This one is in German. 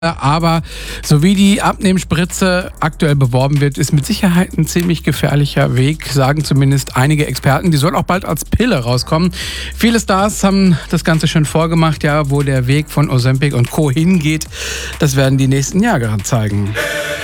Aber so wie die Abnehmspritze aktuell beworben wird, ist mit Sicherheit ein ziemlich gefährlicher Weg, sagen zumindest einige Experten. Die soll auch bald als Pille rauskommen. Viele Stars haben das Ganze schon vorgemacht, ja, wo der Weg von Ozempic und Co. hingeht. Das werden die nächsten Jahre zeigen.